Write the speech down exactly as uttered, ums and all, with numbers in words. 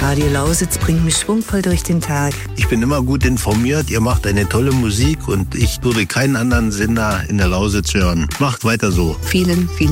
Radio Lausitz bringt mich schwungvoll durch den Tag. Ich bin immer gut informiert, ihr macht eine tolle Musik und ich würde keinen anderen Sender in der Lausitz hören. Macht weiter so. Vielen, vielen